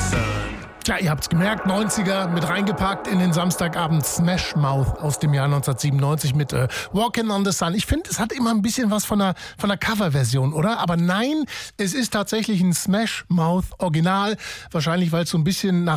Tja, ihr habt's gemerkt, 90er mit reingepackt in den Samstagabend Smash Mouth aus dem Jahr 1997 mit Walking on the Sun. Ich finde, es hat immer ein bisschen was von einer Coverversion, oder? Aber nein, es ist tatsächlich ein Smash Mouth Original. Wahrscheinlich, weil es so ein bisschen nach